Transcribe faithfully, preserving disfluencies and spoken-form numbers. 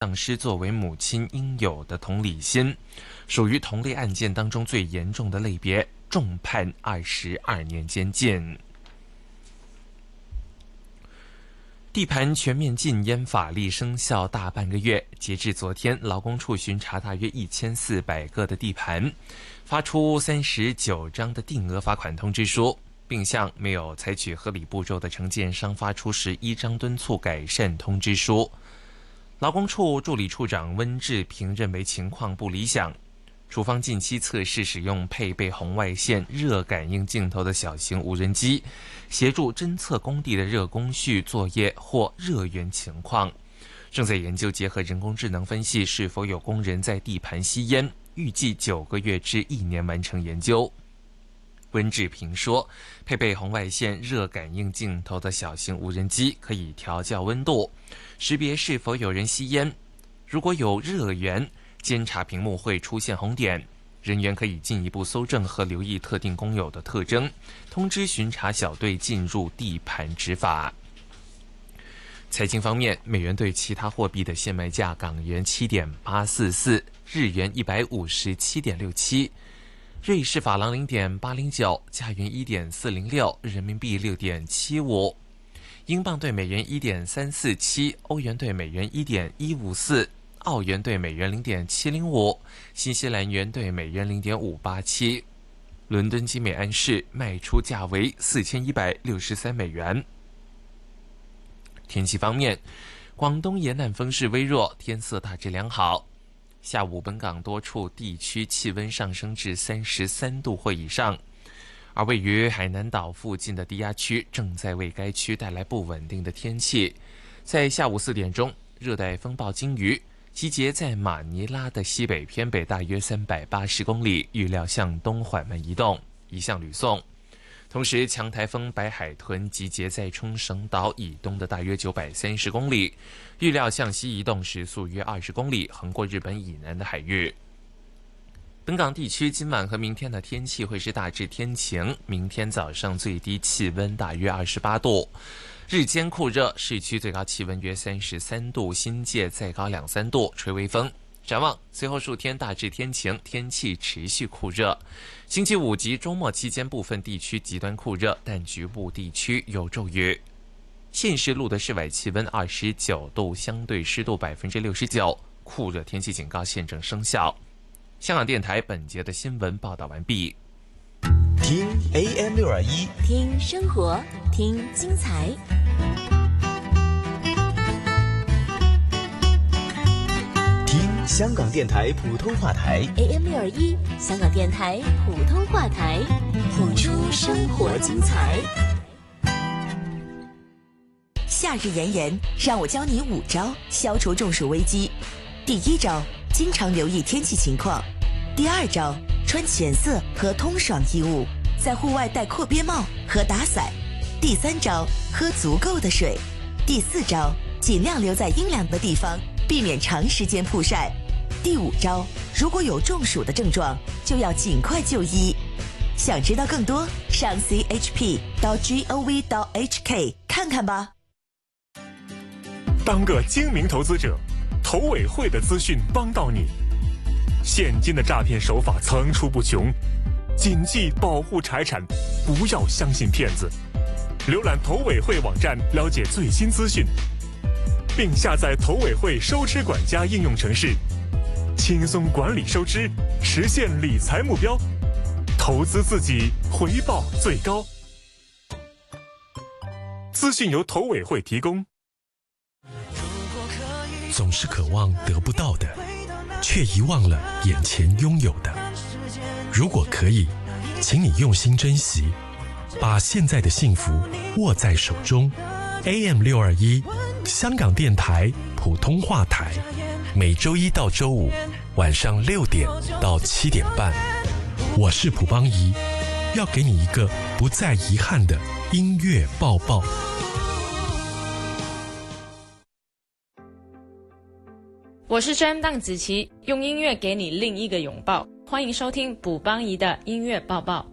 丧失作为母亲应有的同理心，属于同类案件当中最严重的类别，重判二十二年监禁。地盘全面禁烟法例生效大半个月，截至昨天，劳工处巡查大约一千四百个的地盘，发出三十九张的定额罚款通知书，并向没有采取合理步骤的承建商发出十一张敦促改善通知书。劳工处助理处长温志平认为情况不理想，处方近期测试使用配备红外线热感应镜头的小型无人机，协助侦测工地的热工序作业或热源情况，正在研究结合人工智能分析是否有工人在地盘吸烟，预计九个月至一年完成研究。温志平说，配备红外线热感应镜头的小型无人机可以调校温度，识别是否有人吸烟，如果有热源，监察屏幕会出现红点，人员可以进一步搜证和留意特定工友的特征，通知巡查小队进入地盘执法。财经方面，美元对其他货币的现卖价：港元七点八四四，日元一百五十七点六七，瑞士法郎零点八零九，加元一点四零六，人民币六点七五，英镑对美元一点三四七，欧元对美元一点一五四，澳元对美元零点七零五，新西兰元对美元零点五八七。伦敦金美安市卖出价为四千一百六十三美元。天气方面，广东沿岸风势微弱，天色大致良好。下午本港多处地区气温上升至三十三度或以上，而位于海南岛附近的低压区正在为该区带来不稳定的天气。在下午四点钟，热带风暴鲸鱼集结在马尼拉的西北偏北大约三百八十公里，预料向东缓慢移动，移向吕宋。同时，强台风白海豚集结在冲绳岛以东的大约九百三十公里，预料向西移动，时速约二十公里，横过日本以南的海域。本港地区今晚和明天的天气会是大致天晴，明天早上最低气温大约二十八度，日间酷热，市区最高气温约三十三度，新界再高两三度，吹微风。展望随后数天大致天晴，天气持续酷热。星期五及周末期间部分地区极端酷热，但局部地区有骤雨。现时录的室外气温二十九度，相对湿度百分之六十九，酷热天气警告现正生效。香港电台本节的新闻报道完毕。 听 A M 六二一， 听生活，听精彩。 听香港电台普通话台 A M 六二一，香港电台普通话台，谱出生活精彩。 夏日炎炎，让我教你五招消除中暑危机。第一招，经常留意天气情况。第二招，穿浅色和通爽衣物，在户外戴阔边帽和打伞。第三招，喝足够的水。第四招，尽量留在阴凉的地方，避免长时间曝晒。第五招，如果有中暑的症状，就要尽快就医。想知道更多，上 c h p 到 gov 到 h k 看看吧。 当个精明投资者，投委会的资讯帮到你。现今的诈骗手法层出不穷，谨记保护财产，不要相信骗子。浏览投委会网站了解最新资讯，并下载投委会收支管家应用程式，轻松管理收支，实现理财目标，投资自己，回报最高。资讯由投委会提供。 总是渴望得不到的，却遗忘了眼前拥有的。如果可以，请你用心珍惜，把现在的幸福握在手中。A M 六二一，香港电台普通话台，每周一到周五晚上六点到七点半，我是卜邦仪，要给你一个不再遗憾的音乐抱抱。 我是 Jam 邓紫棋，用音乐给你另一个拥抱。欢迎收听卜邦仪的音乐抱抱。